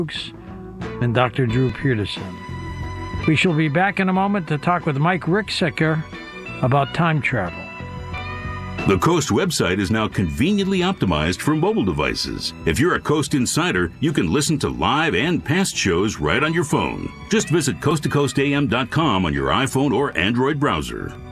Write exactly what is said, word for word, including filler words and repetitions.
and Doctor Drew Peterson. We shall be back in a moment to talk with Mike Rixicker about time travel. The Coast website is now conveniently optimized for mobile devices. If you're a Coast insider, you can listen to live and past shows right on your phone. Just visit coast to coast a m dot com on your iPhone or Android browser.